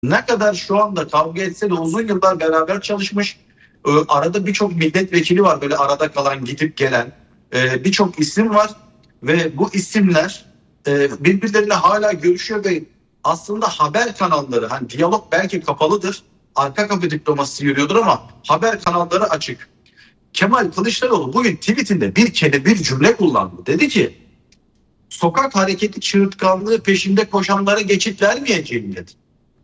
Ne kadar şu anda kavga etse de uzun yıllar beraber çalışmış. Arada birçok milletvekili var, böyle arada kalan, gidip gelen birçok isim var ve bu isimler birbirleriyle hala görüşüyor ve aslında haber kanalları, hani diyalog belki kapalıdır, arka kapı diplomasisi yürüyordur ama haber kanalları açık. Kemal Kılıçdaroğlu bugün tweetinde bir cümle kullandı. Dedi ki sokak hareketi çığırtkanlığı peşinde koşanlara geçit vermeyeceğim dedi.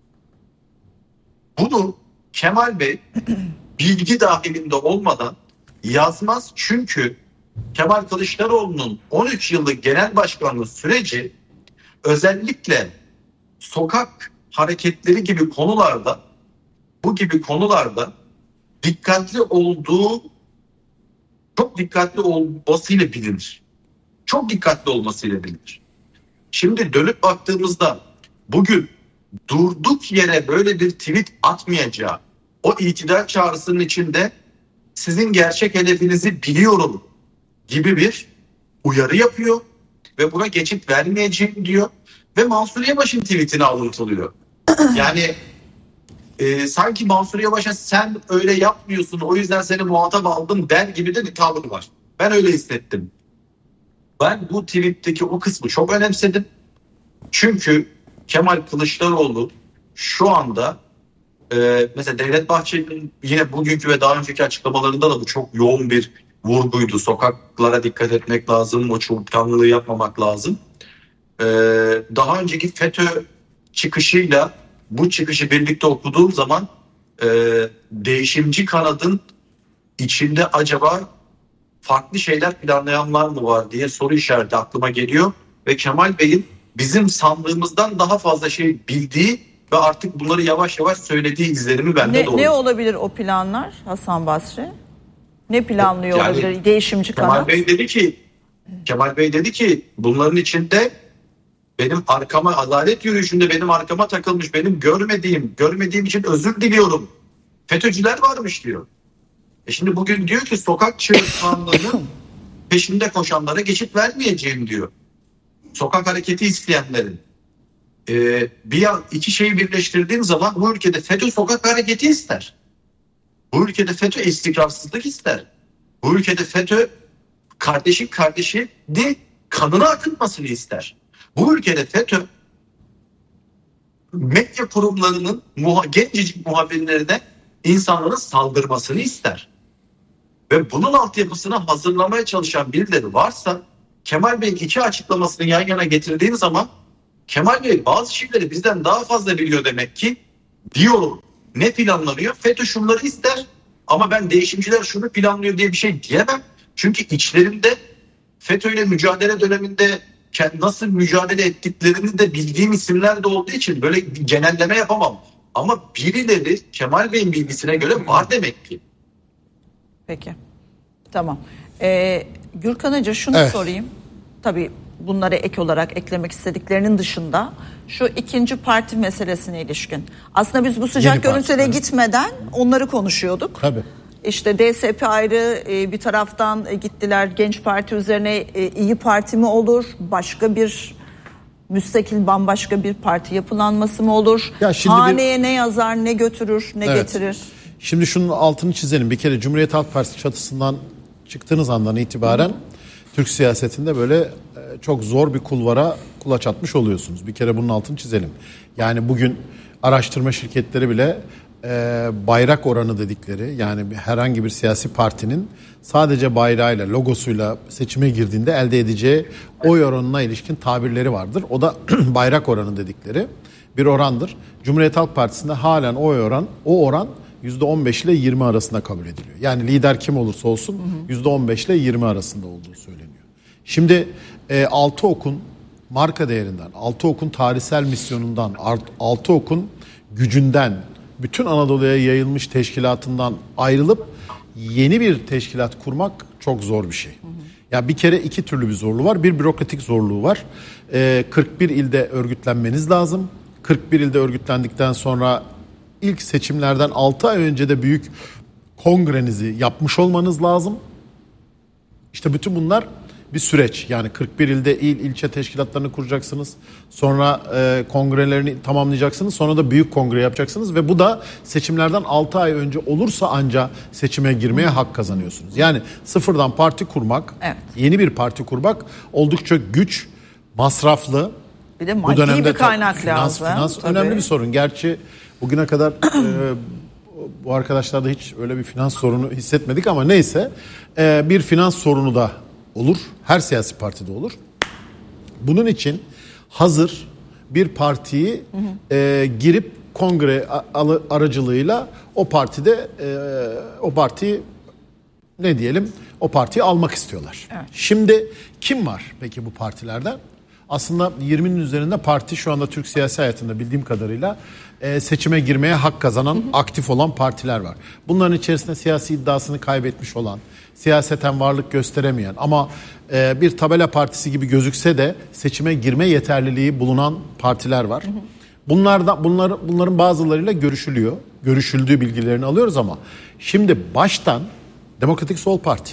Bunu Kemal Bey bilgi dahilinde olmadan yazmaz, çünkü Kemal Kılıçdaroğlu'nun 13 yıllık genel başkanlığı süreci özellikle sokak hareketleri gibi konularda, bu gibi konularda çok dikkatli olmasıyla bilinir. Çok dikkatli olmasıyla bilinir. Şimdi dönüp baktığımızda bugün durduk yere böyle bir tweet atmayacağı, o itidal çağrısının içinde sizin gerçek hedefinizi biliyorum gibi bir uyarı yapıyor ve buna geçit vermeyeceğim diyor ve Mansur Yavaş'ın tweetini alıntılıyor. Yani sanki Mansur Yavaş'a sen öyle yapmıyorsun, o yüzden seni muhatap aldım der gibi de bir tavır var. Ben öyle hissettim. Ben bu tweetteki o kısmı çok önemsedim. Çünkü Kemal Kılıçdaroğlu şu anda mesela Devlet Bahçeli'nin yine bugünkü ve daha önceki açıklamalarında da bu çok yoğun bir vurguydu. Sokaklara dikkat etmek lazım, o çubukkanlılığı yapmamak lazım. Daha önceki FETÖ çıkışıyla bu çıkışı birlikte okuduğum zaman değişimci kanadın içinde acaba farklı şeyler planlayanlar mı var diye soru işareti aklıma geliyor. Ve Kemal Bey'in bizim sandığımızdan daha fazla şey bildiği ve artık bunları yavaş yavaş söylediği izlenimi bende doğru. Ne olabilir o planlar Hasan Basri? Ne planlıyor yani, olabilir değişimci kanat? Kemal Bey dedi ki bunların içinde benim arkama, adalet yürüyüşünde benim arkama takılmış, benim görmediğim için özür diliyorum FETÖ'cüler varmış diyor. Şimdi bugün diyor ki sokak çığırtkanlığının peşinde koşanlara geçit vermeyeceğim diyor. Sokak hareketi isteyenlerin. İki şeyi birleştirdiğim zaman bu ülkede FETÖ sokak hareketi ister. Bu ülkede FETÖ istikrarsızlık ister. Bu ülkede FETÖ kardeşin kardeşini kanına akıtmasını ister. Bu ülkede FETÖ medya kurumlarının gencecik muhabirlerine insanların saldırmasını ister. Ve bunun altyapısını hazırlamaya çalışan birileri varsa Kemal Bey'in iki açıklamasını yan yana getirdiğin zaman Kemal Bey bazı şeyleri bizden daha fazla biliyor demek ki diyorum. Ne planlanıyor? FETÖ şunları ister ama ben değişimciler şunu planlıyor diye bir şey diyemem. Çünkü içlerinde FETÖ ile mücadele döneminde nasıl mücadele ettiklerini de bildiğim isimler de olduğu için böyle genelleme yapamam. Ama birileri Kemal Bey'in bilgisine göre var demek ki. Peki. Tamam. Gürkan Hoca şunu sorayım. Tabii bunlara ek olarak eklemek istediklerinin dışında şu ikinci parti meselesine ilişkin. Aslında biz bu sıcak görüntülere gitmeden onları konuşuyorduk. Tabii. İşte DSP ayrı, bir taraftan gittiler Genç Parti üzerine İyi Parti mi olur? Başka bir müstakil bambaşka bir parti yapılanması mı olur? Haneye ne yazar, ne götürür, ne getirir? Şimdi şunun altını çizelim. Bir kere Cumhuriyet Halk Partisi çatısından çıktığınız andan itibaren Türk siyasetinde böyle çok zor bir kulvara kulaç atmış oluyorsunuz. Bir kere bunun altını çizelim. Yani bugün araştırma şirketleri bile bayrak oranı dedikleri, yani herhangi bir siyasi partinin sadece bayrağıyla, logosuyla seçime girdiğinde elde edeceği oy oranına ilişkin tabirleri vardır. O da bayrak oranı dedikleri bir orandır. Cumhuriyet Halk Partisi'nde halen o oran %15 ile 20 arasında kabul ediliyor. Yani lider kim olursa olsun %15 ile 20 arasında olduğu söyleniyor. Şimdi Altıok'un marka değerinden, Altıok'un tarihsel misyonundan, Altıok'un gücünden, bütün Anadolu'ya yayılmış teşkilatından ayrılıp yeni bir teşkilat kurmak çok zor bir şey. Ya bir kere iki türlü bir zorluğu var. Bir bürokratik zorluğu var. 41 ilde örgütlenmeniz lazım. 41 ilde örgütlendikten sonra ilk seçimlerden 6 ay önce de büyük kongrenizi yapmış olmanız lazım. İşte bütün bunlar bir süreç. Yani 41 ilde ilçe teşkilatlarını kuracaksınız. Sonra kongrelerini tamamlayacaksınız. Sonra da büyük kongre yapacaksınız ve bu da seçimlerden 6 ay önce olursa anca seçime girmeye hak kazanıyorsunuz. Yani sıfırdan parti kurmak, yeni bir parti kurmak oldukça güç, masraflı. Bir de maddi bir kaynak lazım. Finans önemli bir sorun. Gerçi bugüne kadar bu arkadaşlarda hiç öyle bir finans sorunu hissetmedik ama neyse bir finans sorunu da olur. Her siyasi partide olur. Bunun için hazır bir partiyi girip kongre aracılığıyla o partide o partiyi ne diyelim o partiyi almak istiyorlar. Evet. Şimdi kim var peki bu partilerden? Aslında 20'nin üzerinde parti şu anda Türk siyasi hayatında bildiğim kadarıyla seçime girmeye hak kazanan, aktif olan partiler var. Bunların içerisinde siyasi iddiasını kaybetmiş olan, siyaseten varlık gösteremeyen ama bir tabela partisi gibi gözükse de seçime girme yeterliliği bulunan partiler var. Bunların bazılarıyla görüşüldüğü bilgilerini alıyoruz ama şimdi baştan Demokratik Sol Parti.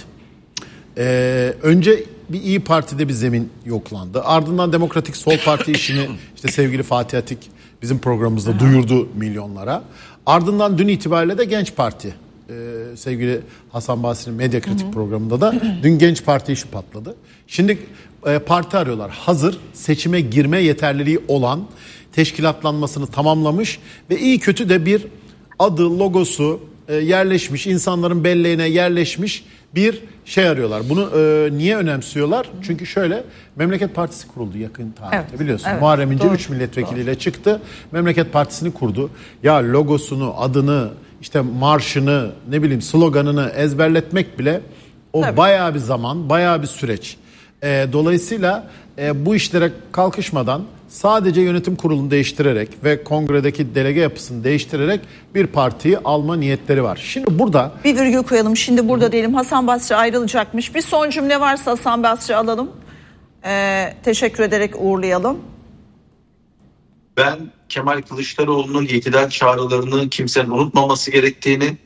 Önce bir İyi Parti'de bir zemin yoklandı. Ardından Demokratik Sol Parti işini işte sevgili Fatih Atik bizim programımızda duyurdu milyonlara. Ardından dün itibariyle de Genç Parti. Sevgili Hasan Basri'nin Medya Kritik programında da dün Genç Parti işi patladı. Şimdi parti arıyorlar. Hazır seçime girme yeterliliği olan, teşkilatlanmasını tamamlamış ve iyi kötü de bir adı, logosu yerleşmiş, insanların belleğine yerleşmiş bir şey arıyorlar. Bunu niye önemsiyorlar? Çünkü şöyle, Memleket Partisi kuruldu yakın tarihte biliyorsun. Evet, Muharrem İnce 3 milletvekiliyle çıktı. Memleket Partisi'ni kurdu. Ya logosunu, adını, işte marşını, ne bileyim sloganını ezberletmek bile o bayağı bir zaman, bayağı bir süreç. Dolayısıyla bu işlere kalkışmadan sadece yönetim kurulunu değiştirerek ve kongredeki delege yapısını değiştirerek bir partiyi alma niyetleri var. Şimdi burada bir virgül koyalım. Şimdi burada diyelim Hasan Basri ayrılacakmış. Bir son cümle varsa Hasan Basri alalım. Teşekkür ederek uğurlayalım. Ben Kemal Kılıçdaroğlu'nun iktidar çağrılarını kimsenin unutmaması gerektiğini,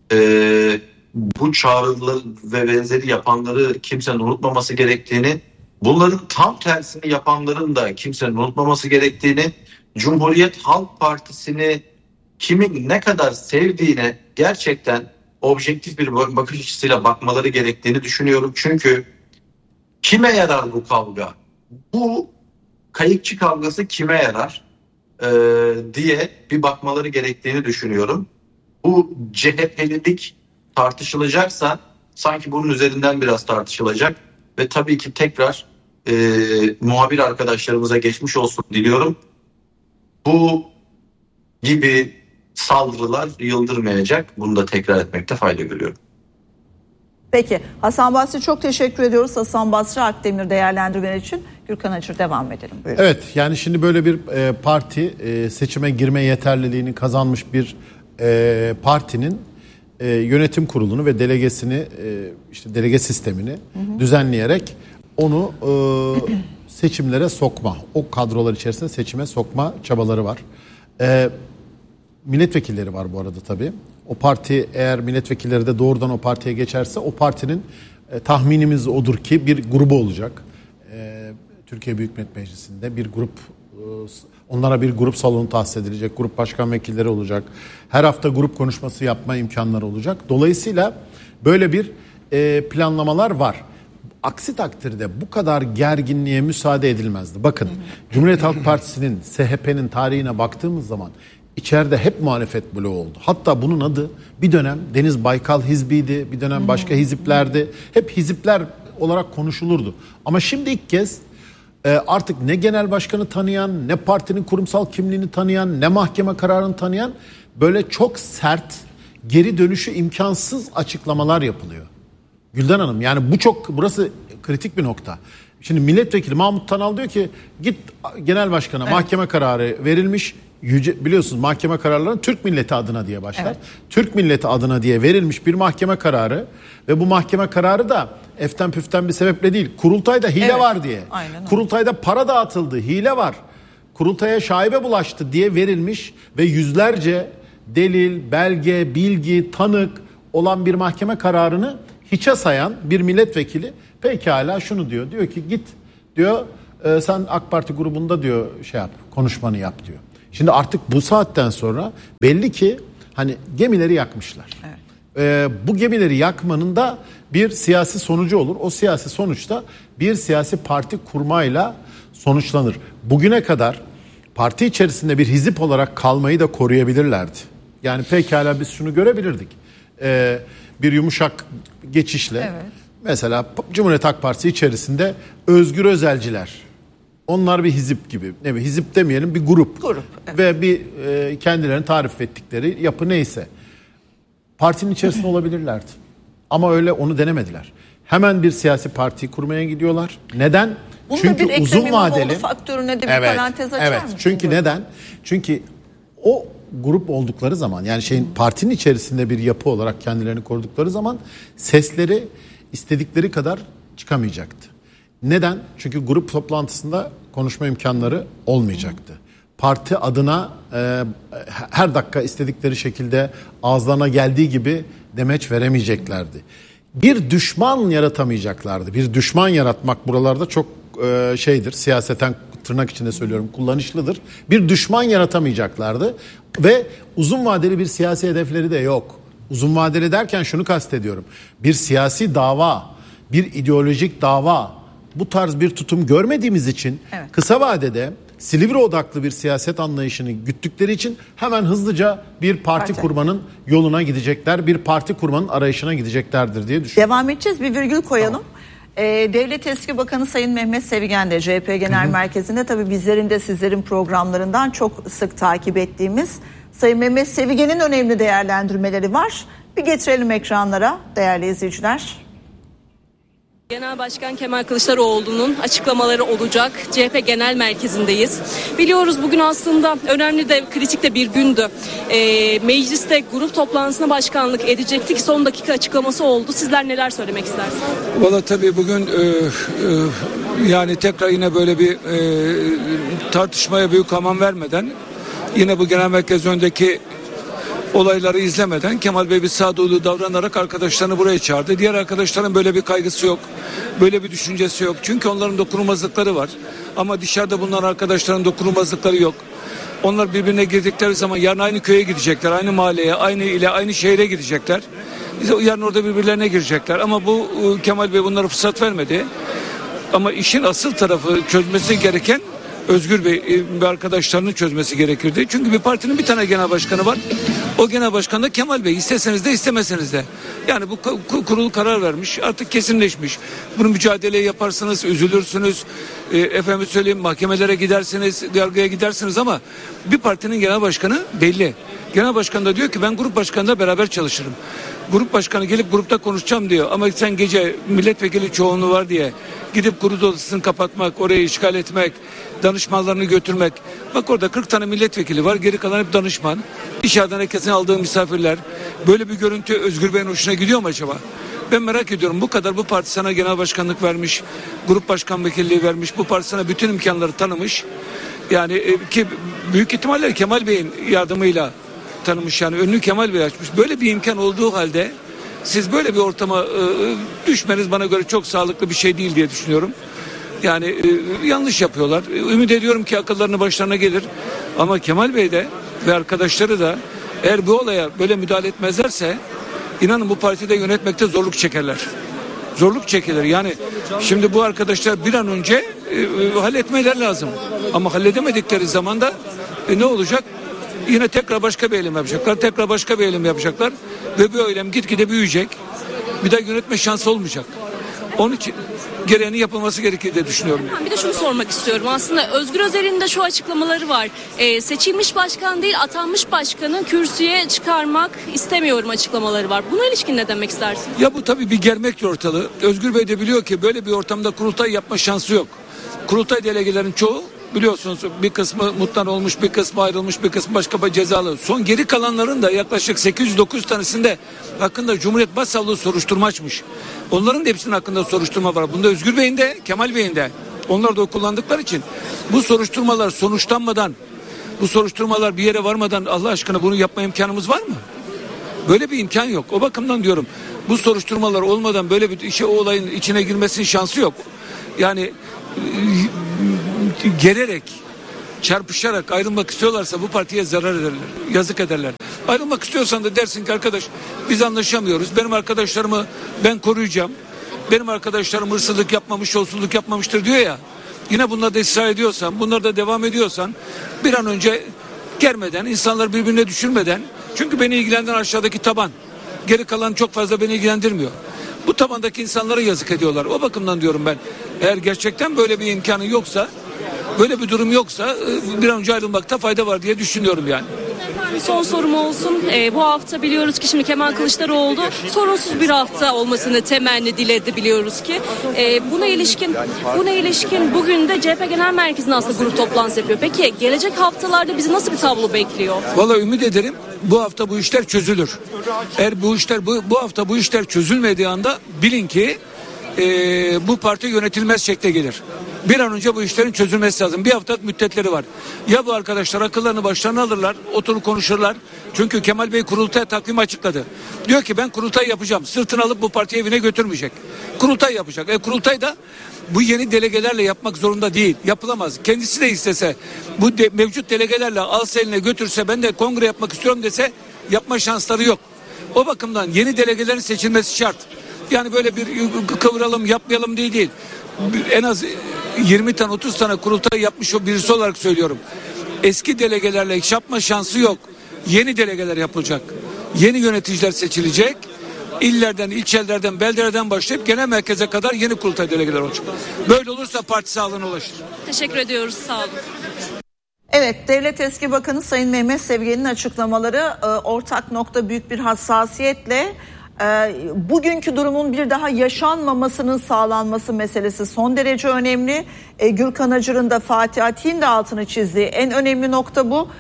bu çağrıları ve benzeri yapanları kimsenin unutmaması gerektiğini, bunların tam tersini yapanların da kimsenin unutmaması gerektiğini, Cumhuriyet Halk Partisi'ni kimin ne kadar sevdiğine gerçekten objektif bir bakış açısıyla bakmaları gerektiğini düşünüyorum. Çünkü kime yarar bu kavga? Bu kayıkçı kavgası kime yarar diye bir bakmaları gerektiğini düşünüyorum. Bu CHP'lilik tartışılacaksa sanki bunun üzerinden biraz tartışılacak ve tabii ki tekrar muhabir arkadaşlarımıza geçmiş olsun diliyorum. Bu gibi saldırılar yıldırmayacak. Bunu da tekrar etmekte fayda görüyorum. Peki Hasan Basri çok teşekkür ediyoruz. Hasan Basri Akdemir değerlendirmeler için. Gürkan Acır devam edelim. Buyurun. Evet, yani şimdi böyle bir parti seçime girme yeterliliğini kazanmış bir partinin yönetim kurulunu ve delegesini işte delege sistemini düzenleyerek onu seçimlere sokma, o kadrolar içerisinde seçime sokma çabaları var. Milletvekilleri var bu arada tabii. O parti eğer milletvekilleri de doğrudan o partiye geçerse o partinin tahminimiz odur ki bir grubu olacak. Türkiye Büyük Millet Meclisi'nde bir grup, onlara bir grup salonu tahsis edilecek, grup başkan vekilleri olacak. Her hafta grup konuşması yapma imkanları olacak. Dolayısıyla böyle bir planlamalar var. Aksi takdirde bu kadar gerginliğe müsaade edilmezdi. Bakın Cumhuriyet Halk Partisi'nin, SHP'nin tarihine baktığımız zaman içeride hep muhalefet bloğu oldu. Hatta bunun adı bir dönem Deniz Baykal Hizbi'ydi, bir dönem başka hiziplerdi. Hep hizipler olarak konuşulurdu. Ama şimdi ilk kez artık ne genel başkanı tanıyan, ne partinin kurumsal kimliğini tanıyan, ne mahkeme kararını tanıyan böyle çok sert, geri dönüşü imkansız açıklamalar yapılıyor. Gülden Hanım, yani burası kritik bir nokta. Şimdi milletvekili Mahmut Tanal diyor ki git genel başkana mahkeme kararı verilmiş. Biliyorsunuz mahkeme kararları Türk milleti adına diye başlar. Evet. Türk milleti adına diye verilmiş bir mahkeme kararı ve bu mahkeme kararı da eften püften bir sebeple değil. Kurultayda hile var diye. Aynen. Kurultayda para dağıtıldı, hile var. Kurultaya şaibe bulaştı diye verilmiş ve yüzlerce delil, belge, bilgi, tanık olan bir mahkeme kararını hiçe sayan bir milletvekili Pekala şunu diyor. Diyor ki git diyor sen AK Parti grubunda diyor konuşmanı yap diyor. Şimdi artık bu saatten sonra belli ki hani gemileri yakmışlar. Evet. Bu gemileri yakmanın da bir siyasi sonucu olur. O siyasi sonuçta bir siyasi parti kurmayla sonuçlanır. Bugüne kadar parti içerisinde bir hizip olarak kalmayı da koruyabilirlerdi. Yani pekala biz şunu görebilirdik. Bir yumuşak geçişle mesela Cumhuriyet Halk Partisi içerisinde Özgür Özelciler. Onlar bir hizip gibi. Ne bir hizip demeyelim, bir grup. Evet. Ve bir kendilerini tarif ettikleri yapı neyse. Partinin içerisinde olabilirlerdi. Ama öyle onu denemediler. Hemen bir siyasi parti kurmaya gidiyorlar. Neden? Bunda çünkü bir uzun vadeli faktörüne de bir parantez açar mısın? Çünkü neden? Çünkü o grup oldukları zaman yani partinin içerisinde bir yapı olarak kendilerini korudukları zaman sesleri istedikleri kadar çıkamayacaktı. Neden? Çünkü grup toplantısında konuşma imkanları olmayacaktı. Parti adına her dakika istedikleri şekilde ağızlarına geldiği gibi demeç veremeyeceklerdi. Bir düşman yaratamayacaklardı. Bir düşman yaratmak buralarda çok siyaseten tırnak içinde söylüyorum kullanışlıdır. Bir düşman yaratamayacaklardı ve uzun vadeli bir siyasi hedefleri de yok. Uzun vadeli derken şunu kastediyorum. Bir siyasi dava, bir ideolojik dava, bu tarz bir tutum görmediğimiz için kısa vadede Silivri odaklı bir siyaset anlayışını güttükleri için hemen hızlıca bir parti kurmanın yoluna gidecekler. Bir parti kurmanın arayışına gideceklerdir diye düşünüyorum. Devam edeceğiz, bir virgül koyalım. Tamam. Devlet Eski Bakanı Sayın Mehmet Sevigen de CHP Genel Merkezi'nde tabii bizlerin de sizlerin programlarından çok sık takip ettiğimiz Sayın Mehmet Sevigen'in önemli değerlendirmeleri var. Bir getirelim ekranlara değerli izleyiciler. Genel Başkan Kemal Kılıçdaroğlu'nun açıklamaları olacak. CHP Genel Merkezi'ndeyiz. Biliyoruz bugün aslında önemli de kritik de bir gündü. Mecliste grup toplantısına başkanlık edecektik. Son dakika açıklaması oldu. Sizler neler söylemek istersiniz? Valla tabii bugün yani tekrar yine böyle bir tartışmaya büyük aman vermeden yine bu genel merkez önündeki olayları izlemeden Kemal Bey bir sağduyulu davranarak arkadaşlarını buraya çağırdı. Diğer arkadaşların böyle bir kaygısı yok. Böyle bir düşüncesi yok. Çünkü onların dokunulmazlıkları var. Ama dışarıda bulunan arkadaşların dokunulmazlıkları yok. Onlar birbirine girdikleri zaman yarın aynı köye gidecekler. Aynı mahalleye, aynı ile, aynı şehre gidecekler. Yarın orada birbirlerine girecekler. Ama bu Kemal Bey bunlara fırsat vermedi. Ama işin asıl tarafı çözmesi gereken Özgür Bey ve arkadaşlarının çözmesi gerekirdi. Çünkü bir partinin bir tane genel başkanı var. O genel başkan da Kemal Bey. İsteseniz de istemeseniz de. Yani bu kurul karar vermiş. Artık kesinleşmiş. Bunu mücadeleyi yaparsınız, üzülürsünüz. Efendim söyleyeyim mahkemelere gidersiniz, yargıya gidersiniz ama bir partinin genel başkanı belli. Genel başkan da diyor ki ben grup başkanıyla beraber çalışırım. Grup başkanı gelip grupta konuşacağım diyor. Ama sen gece milletvekili çoğunluğu var diye gidip grup odasını kapatmak, orayı işgal etmek, danışmanlarını götürmek. Bak orada 40 tane milletvekili var. Geri kalan hep danışman. Dışarıdan herkesin aldığı misafirler. Böyle bir görüntü Özgür Bey'in hoşuna gidiyor mu acaba? Ben merak ediyorum. Bu parti sana genel başkanlık vermiş. Grup başkan vekilliği vermiş. Bu parti sana bütün imkanları tanımış. Yani ki büyük ihtimalle Kemal Bey'in yardımıyla tanımış, yani önünü Kemal Bey açmış. Böyle bir imkan olduğu halde siz böyle bir ortama düşmeniz bana göre çok sağlıklı bir şey değil diye düşünüyorum. Yani yanlış yapıyorlar. Ümit ediyorum ki akıllarını başlarına gelir. Ama Kemal Bey de ve arkadaşları da eğer bu olaya böyle müdahale etmezlerse inanın bu partide yönetmekte zorluk çekerler. Zorluk çekilir. Yani şimdi bu arkadaşlar bir an önce halletmeleri lazım. Ama halledemedikleri zaman da ne olacak? Yine tekrar başka bir eylem yapacaklar. Tekrar başka bir eylem yapacaklar. Ve bu eylem gitgide büyüyecek. Bir daha yönetme şansı olmayacak. Onun için gereğini yapılması gerekir diye düşünüyorum. Bir de şunu sormak istiyorum. Aslında Özgür Özel'in de şu açıklamaları var. Seçilmiş başkan değil, atanmış başkanı kürsüye çıkarmak istemiyorum açıklamaları var. Buna ilişkin ne demek istersin? Ya bu tabii bir germekle ortalığı. Özgür Bey de biliyor ki böyle bir ortamda kurultay yapma şansı yok. Kurultay delegelerin çoğu biliyorsunuz bir kısmı muhtar olmuş, bir kısmı ayrılmış, bir kısmı başka bir cezalı. Son geri kalanların da yaklaşık 809 tanesinde hakkında Cumhuriyet Başsavcılığı soruşturma açmış. Onların da hepsinin hakkında soruşturma var. Bunda Özgür Bey'in de, Kemal Bey'in de. Onlar da kullandıkları için bu soruşturmalar sonuçlanmadan, bu soruşturmalar bir yere varmadan Allah aşkına bunu yapma imkanımız var mı? Böyle bir imkan yok. O bakımdan diyorum bu soruşturmalar olmadan böyle bir o olayın içine girmesinin şansı yok. Yani gelerek, çarpışarak ayrılmak istiyorlarsa bu partiye zarar ederler, yazık ederler. Ayrılmak istiyorsan da dersin ki arkadaş biz anlaşamıyoruz. Benim arkadaşlarımı ben koruyacağım. Benim arkadaşlarım hırsızlık yapmamış, yolsuzluk yapmamıştır diyor ya. Yine bunlarda ısrar ediyorsan, bunlarda devam ediyorsan bir an önce germeden, insanlar birbirine düşürmeden, çünkü beni ilgilendiren aşağıdaki taban. Geri kalan çok fazla beni ilgilendirmiyor. Bu tabandaki insanlara yazık ediyorlar. O bakımdan diyorum ben, eğer gerçekten böyle bir imkanı yoksa, böyle bir durum yoksa bir an önce ayrılmakta fayda var diye düşünüyorum yani. Son sorum olsun. Bu hafta biliyoruz ki şimdi Kemal Kılıçdaroğlu sorunsuz bir hafta olmasını temenni diledi biliyoruz ki. Buna ilişkin bugün de CHP Genel Merkezi'nin aslında grup toplantısı yapıyor. Peki gelecek haftalarda bizi nasıl bir tablo bekliyor? Vallahi ümit ederim bu hafta bu işler çözülür. Eğer bu hafta bu işler çözülmediği anda bilin ki bu parti yönetilmez şekle gelir. Bir an önce bu işlerin çözülmesi lazım. Bir haftalık müddetleri var. Ya bu arkadaşlar akıllarını başlarına alırlar, oturup konuşurlar. Çünkü Kemal Bey kurultay takvimi açıkladı. Diyor ki ben kurultay yapacağım. Sırtını alıp bu partiyi evine götürmeyecek. Kurultay yapacak. Kurultay da bu yeni delegelerle yapmak zorunda değil. Yapılamaz. Kendisi de istese bu mevcut delegelerle alsa eline götürse ben de kongre yapmak istiyorum dese yapma şansları yok. O bakımdan yeni delegelerin seçilmesi şart. Yani böyle bir kıvıralım yapmayalım değil. En az 20 tane 30 tane kurultay yapmış o birisi olarak söylüyorum. Eski delegelerle iş yapma şansı yok. Yeni delegeler yapılacak. Yeni yöneticiler seçilecek. İllerden, ilçelerden, beldelerden başlayıp genel merkeze kadar yeni kurultay delegeler olacak. Böyle olursa parti sağlığına ulaşır. Teşekkür ediyoruz. Sağ olun. Evet, Devlet Eski Bakanı Sayın Mehmet Sevgen'in açıklamaları ortak nokta büyük bir hassasiyetle bugünkü durumun bir daha yaşanmamasının sağlanması meselesi son derece önemli. Gürkan Acır'ın da Fatih Atik'in de altını çizdiği en önemli nokta bu.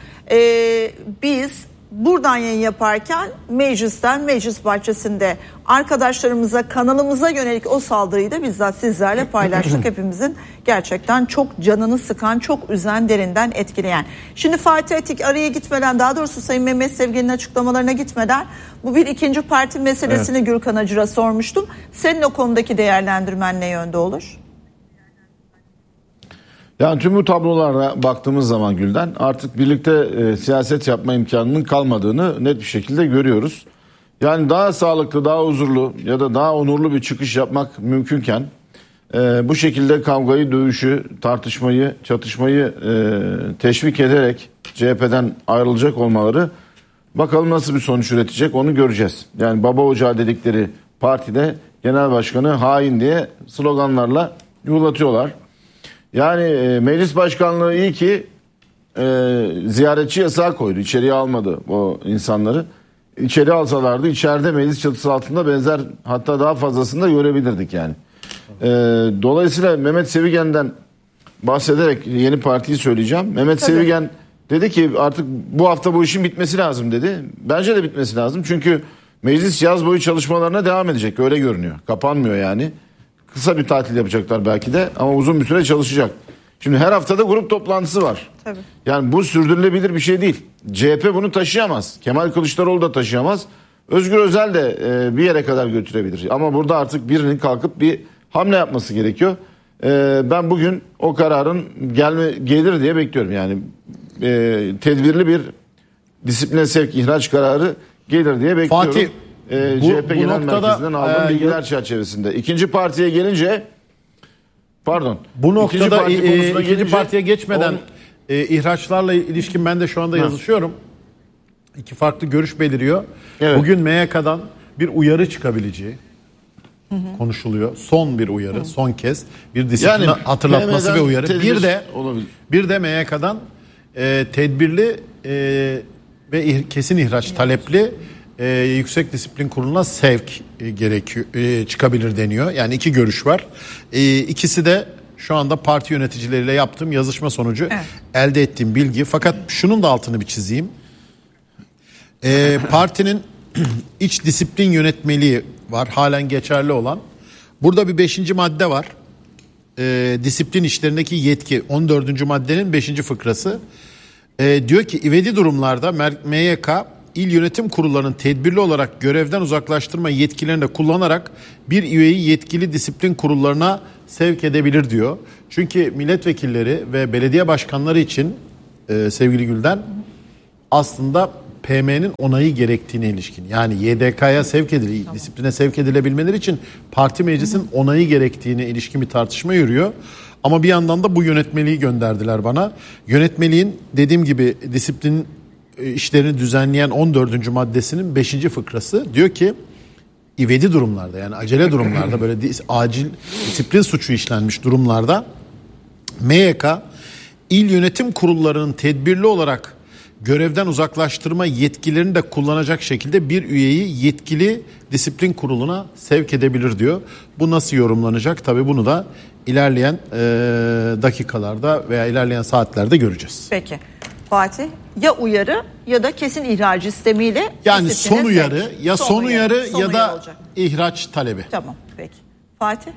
Biz buradan yayın yaparken meclisten, meclis bahçesinde arkadaşlarımıza, kanalımıza yönelik o saldırıyı da bizzat sizlerle paylaştık. Hepimizin gerçekten çok canını sıkan, çok üzen, derinden etkileyen. Şimdi Fatih Atik araya gitmeden, daha doğrusu Sayın Mehmet Sevgen'in açıklamalarına gitmeden bu bir ikinci parti meselesini evet. Gürkan Acır'a sormuştum. Senin o konudaki değerlendirmen ne yönde olur? Yani tüm bu tablolara baktığımız zaman Gülden artık birlikte siyaset yapma imkanının kalmadığını net bir şekilde görüyoruz. Yani daha sağlıklı, daha huzurlu ya da daha onurlu bir çıkış yapmak mümkünken bu şekilde kavgayı, dövüşü, tartışmayı, çatışmayı teşvik ederek CHP'den ayrılacak olmaları bakalım nasıl bir sonuç üretecek onu göreceğiz. Yani baba ocağı dedikleri partide genel başkanı hain diye sloganlarla yuhlatıyorlar. Yani meclis başkanlığı iyi ki ziyaretçi yasağı koydu. İçeriye almadı o insanları. İçeri alsalardı içeride meclis çatısı altında benzer hatta daha fazlasını da görebilirdik yani. Dolayısıyla Mehmet Sevigen'den bahsederek yeni partiyi söyleyeceğim. Mehmet Tabii. Sevigen dedi ki artık bu hafta bu işin bitmesi lazım dedi. Bence de bitmesi lazım. Çünkü meclis yaz boyu çalışmalarına devam edecek. Öyle görünüyor. Kapanmıyor yani. Kısa bir tatil yapacaklar belki de ama uzun bir süre çalışacak. Şimdi her haftada grup toplantısı var. Tabii. Yani bu sürdürülebilir bir şey değil. CHP bunu taşıyamaz. Kemal Kılıçdaroğlu da taşıyamaz. Özgür Özel de bir yere kadar götürebilir. Ama burada artık birinin kalkıp bir hamle yapması gerekiyor. Ben bugün o kararın gelir diye bekliyorum. Yani tedbirli bir disipline sevk ihraç kararı gelir diye bekliyorum. Fatih. CHP Genel Merkezi'nden aldığım bilgiler çerçevesinde. İkinci partiye gelince bu noktada ikinci partiye geçmeden ihraçlarla ilişkin ben de şu anda yazışıyorum. İki farklı görüş beliriyor. Evet. Bugün MYK'dan bir uyarı çıkabileceği konuşuluyor. Son bir uyarı, son kez bir disiplin hatırlatması ve uyarı. Bir de MYK'dan tedbirli ve kesin ihraç talepli Yüksek Disiplin Kurulu'na sevk gerekiyor, çıkabilir deniyor. Yani iki görüş var. İkisi de şu anda parti yöneticileriyle yaptığım yazışma sonucu elde ettiğim bilgi. Fakat şunun da altını bir çizeyim. Partinin iç disiplin yönetmeliği var, halen geçerli olan. Burada bir 5. madde var. Disiplin işlerindeki yetki, 14. maddenin 5. fıkrası. Diyor ki ivedi durumlarda MYK il yönetim kurullarının tedbirli olarak görevden uzaklaştırma yetkilerini de kullanarak bir üyeyi yetkili disiplin kurullarına sevk edebilir diyor. Çünkü milletvekilleri ve belediye başkanları için sevgili Gülden aslında PM'nin onayı gerektiğine ilişkin, yani YDK'ya disipline sevk edilebilmeleri için parti meclisin onayı gerektiğine ilişkin bir tartışma yürüyor. Ama bir yandan da bu yönetmeliği gönderdiler bana. Yönetmeliğin dediğim gibi disiplin işlerini düzenleyen 14. maddesinin 5. fıkrası diyor ki ivedi durumlarda, yani acele durumlarda, böyle acil disiplin suçu işlenmiş durumlarda MYK il yönetim kurullarının tedbirli olarak görevden uzaklaştırma yetkilerini de kullanacak şekilde bir üyeyi yetkili disiplin kuruluna sevk edebilir diyor. Bu nasıl yorumlanacak? Tabii bunu da ilerleyen dakikalarda veya ilerleyen saatlerde göreceğiz. Peki. Fatih, ya uyarı ya da kesin ihraç istemiyle, yani son uyarı ya son uyarı ya da olacak. ihraç talebi. Tamam, peki. Fatih?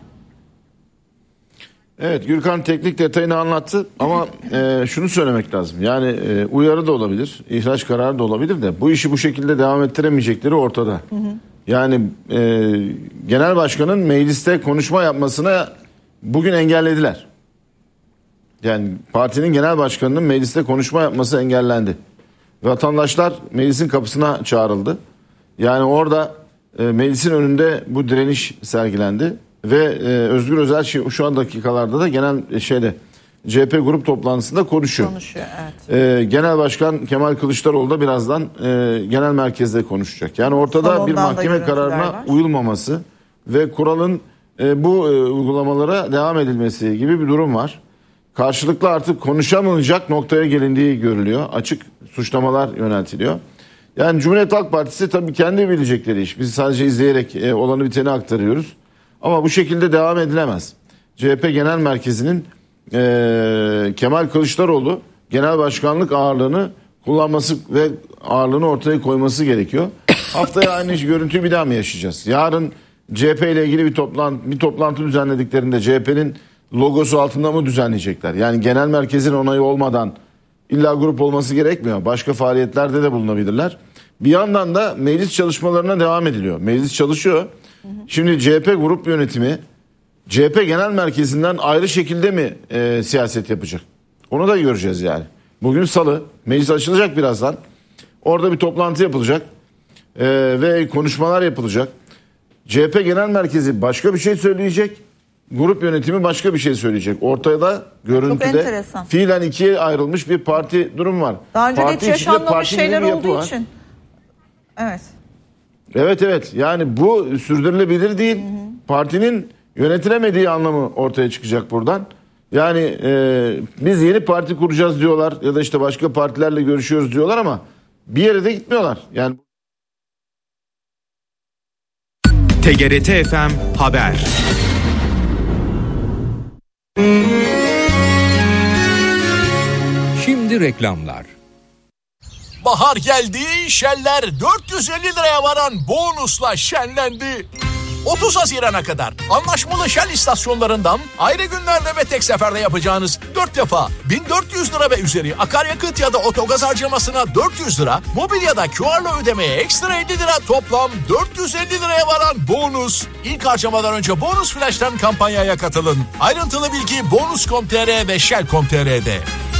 Evet, Gürkan teknik detayını anlattı ama şunu söylemek lazım. Yani uyarı da olabilir, ihraç kararı da olabilir de bu işi bu şekilde devam ettiremeyecekleri ortada. Yani genel başkanın mecliste konuşma yapmasına bugün engellediler. Yani partinin genel başkanının mecliste konuşma yapması engellendi. Vatandaşlar meclisin kapısına çağrıldı. Yani orada meclisin önünde bu direniş sergilendi. Ve Özgür Özel şu an dakikalarda da genel CHP grup toplantısında konuşuyor. Evet. Genel Başkan Kemal Kılıçdaroğlu da birazdan genel merkezde konuşacak. Yani ortada Salondan bir mahkeme kararına uyulmaması ve kuralın bu uygulamalara devam edilmesi gibi bir durum var. Karşılıklı artık konuşamayacak noktaya gelindiği görülüyor. Açık suçlamalar yöneltiliyor. Yani Cumhuriyet Halk Partisi tabii kendi bilecekleri iş. Biz sadece izleyerek olanı biteni aktarıyoruz. Ama bu şekilde devam edilemez. CHP Genel Merkezi'nin Kemal Kılıçdaroğlu genel başkanlık ağırlığını kullanması ve ağırlığını ortaya koyması gerekiyor. Haftaya aynı görüntüyü bir daha mı yaşayacağız? Yarın CHP ile ilgili bir toplantı düzenlediklerinde CHP'nin logosu altında mı düzenleyecekler? Yani genel merkezin onayı olmadan illa grup olması gerekmiyor. Başka faaliyetlerde de bulunabilirler. Bir yandan da meclis çalışmalarına devam ediliyor. Meclis çalışıyor. Şimdi CHP grup yönetimi CHP genel merkezinden ayrı şekilde mi siyaset yapacak? Onu da göreceğiz yani. Bugün salı, meclis açılacak birazdan. Orada bir toplantı yapılacak ve konuşmalar yapılacak. CHP genel merkezi başka bir şey söyleyecek. Grup yönetimi başka bir şey söyleyecek. Ortada görüntüde fiilen ikiye ayrılmış bir parti durum var. Daha önce parti hiç yaşanmamış şeyler olduğu için. Evet. Evet. Yani bu sürdürülebilir değil. Partinin yönetilemediği anlamı ortaya çıkacak buradan. Yani biz yeni parti kuracağız diyorlar ya da işte başka partilerle görüşüyoruz diyorlar ama bir yere de gitmiyorlar. Yani TGRT FM Haber. Şimdi reklamlar. Bahar geldi, Shell'ler 450 liraya varan bonusla şenlendi. 30 Haziran'a kadar anlaşmalı Shell istasyonlarından ayrı günlerde ve tek seferde yapacağınız 4 defa 1400 lira ve üzeri akaryakıt ya da otogaz harcamasına 400 lira, mobilyada QR'la ödemeye ekstra 50 lira, toplam 450 liraya varan bonus. İlk harcamadan önce bonus flash'tan kampanyaya katılın. Ayrıntılı bilgi bonus.com.tr ve shell.com.tr'de.